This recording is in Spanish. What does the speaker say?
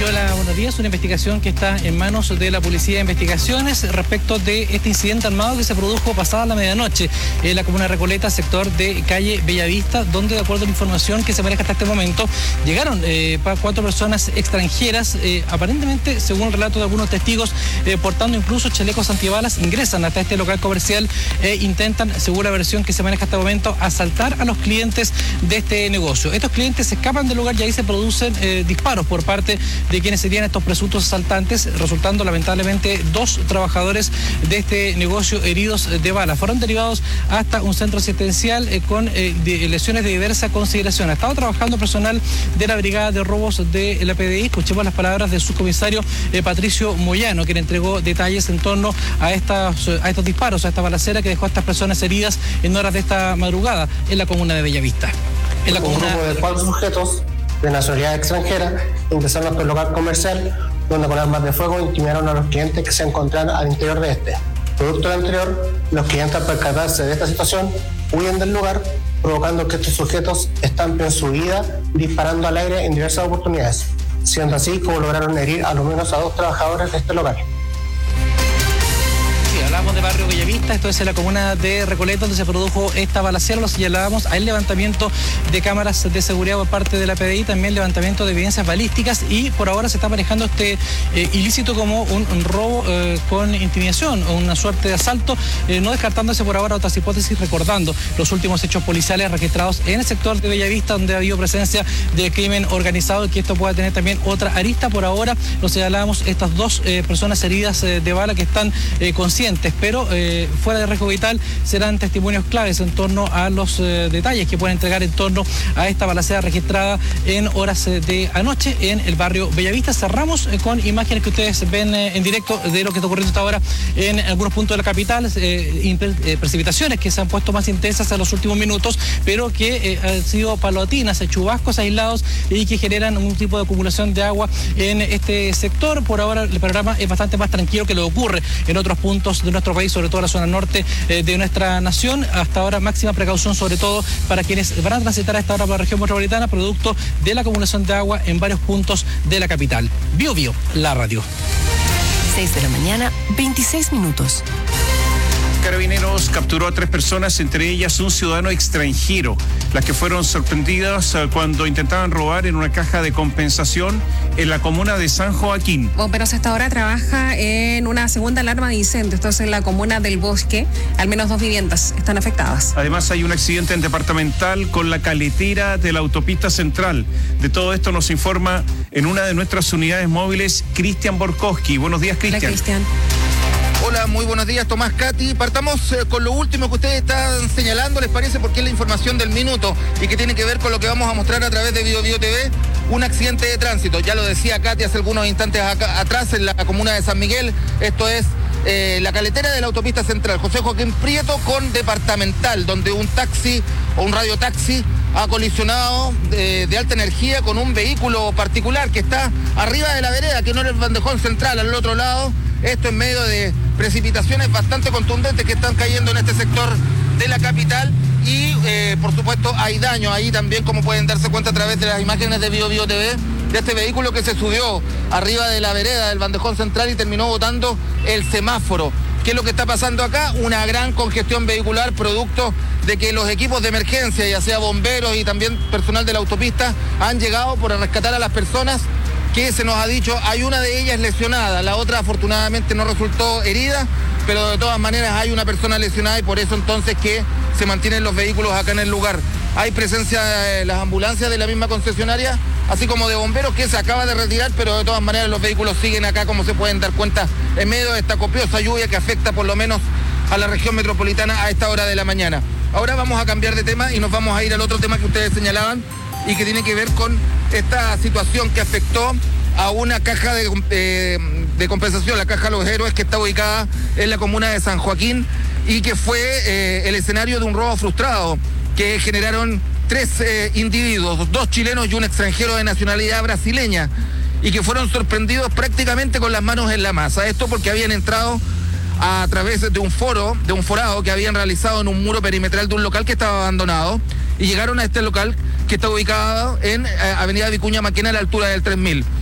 Hola, buenos días. Una investigación que está en manos de la Policía de Investigaciones respecto de este incidente armado que se produjo pasada la medianoche en la comuna de Recoleta, sector de calle Bellavista, donde de acuerdo a la información que se maneja hasta este momento, llegaron 4 personas extranjeras, aparentemente, según el relato de algunos testigos, portando incluso chalecos antibalas, ingresan hasta este local comercial e intentan, según la versión que se maneja hasta el momento, asaltar a los clientes de este negocio. Estos clientes escapan del lugar y ahí se producen disparos por parte de quienes serían estos presuntos asaltantes, resultando lamentablemente 2 trabajadores de este negocio heridos de bala. Fueron derivados hasta un centro asistencial con lesiones de diversa consideración. Ha estado trabajando personal de la Brigada de Robos de la PDI. Escuchemos las palabras del subcomisario Patricio Moyano, quien entregó detalles en torno a estos disparos, a esta balacera que dejó a estas personas heridas en horas de esta madrugada en la comuna de Bellavista. Un grupo de 4 sujetos de nacionalidad extranjera ingresaron hasta el local comercial, donde con armas de fuego intimidaron a los clientes que se encontraban al interior de este. Producto del anterior, los clientes, al percatarse de esta situación, huyen del lugar, provocando que estos sujetos estampen su vida disparando al aire en diversas oportunidades, siendo así como lograron herir al menos a 2 trabajadores de este local. Hablamos de barrio Bellavista, esto es en la comuna de Recoleta, donde se produjo esta balacera. Lo señalábamos, hay levantamiento de cámaras de seguridad por parte de la PDI, también levantamiento de evidencias balísticas, y por ahora se está manejando este ilícito como un robo con intimidación o una suerte de asalto, no descartándose por ahora otras hipótesis, recordando los últimos hechos policiales registrados en el sector de Bellavista, donde ha habido presencia de crimen organizado, y que esto pueda tener también otra arista. Por ahora lo señalábamos, estas 2 personas heridas de bala que están conscientes, pero fuera de riesgo vital, serán testimonios claves en torno a los detalles que pueden entregar en torno a esta balacera registrada en horas de anoche en el barrio Bellavista. Cerramos con imágenes que ustedes ven en directo de lo que está ocurriendo hasta ahora en algunos puntos de la capital, precipitaciones que se han puesto más intensas en los últimos minutos, pero que han sido paulatinas, chubascos aislados y que generan un tipo de acumulación de agua en este sector. Por ahora el panorama es bastante más tranquilo que lo que ocurre en otros puntos de nuestro país, sobre todo la zona norte de nuestra nación. Hasta ahora máxima precaución, sobre todo para quienes van a transitar a esta hora por la región metropolitana, producto de la acumulación de agua en varios puntos de la capital. Bio Bio, la radio. 6 de la mañana, 26 minutos. Carabineros capturó a 3 personas, entre ellas un ciudadano extranjero, las que fueron sorprendidas cuando intentaban robar en una caja de compensación en la comuna de San Joaquín. Bomberos hasta ahora trabaja en una segunda alarma de incendio. Esto es en la comuna del Bosque. Al menos 2 viviendas están afectadas. Además hay un accidente en departamental con la caletera de la autopista central. De todo esto nos informa en una de nuestras unidades móviles Cristian Borkowski. Buenos días, Cristian. Hola, Cristian. Hola, muy buenos días, Tomás, Katy. Partamos con lo último que ustedes están señalando, ¿les parece? Porque es la información del minuto y que tiene que ver con lo que vamos a mostrar a través de Bio Bio TV. Un accidente de tránsito, ya lo decía Katy hace algunos instantes atrás, en la comuna de San Miguel. Esto es la caletera de la autopista central, José Joaquín Prieto con departamental, donde un taxi o un radiotaxi ha colisionado de alta energía con un vehículo particular que está arriba de la vereda, que no es el bandejón central, al otro lado. Esto en medio de precipitaciones bastante contundentes que están cayendo en este sector de la capital y por supuesto hay daño ahí también, como pueden darse cuenta a través de las imágenes de Bio Bio TV, de este vehículo que se subió arriba de la vereda del bandejón central y terminó botando el semáforo. ¿Qué es lo que está pasando acá? Una gran congestión vehicular producto de que los equipos de emergencia, ya sea bomberos y también personal de la autopista, han llegado por rescatar a las personas que se nos ha dicho, hay una de ellas lesionada, la otra afortunadamente no resultó herida, pero de todas maneras hay una persona lesionada y por eso entonces que se mantienen los vehículos acá en el lugar. Hay presencia de las ambulancias de la misma concesionaria, así como de bomberos que se acaba de retirar, pero de todas maneras los vehículos siguen acá, como se pueden dar cuenta, en medio de esta copiosa lluvia que afecta por lo menos a la región metropolitana a esta hora de la mañana. Ahora vamos a cambiar de tema y nos vamos a ir al otro tema que ustedes señalaban y que tiene que ver con esta situación que afectó a una caja de compensación, la Caja Los Héroes, que está ubicada en la comuna de San Joaquín y que fue el escenario de un robo frustrado que generaron 3 individuos, 2 chilenos y un extranjero de nacionalidad brasileña, y que fueron sorprendidos prácticamente con las manos en la masa. Esto porque habían entrado a través de un forado que habían realizado en un muro perimetral de un local que estaba abandonado, y llegaron a este local que está ubicado en Avenida Vicuña Maquena, a la altura del 3000.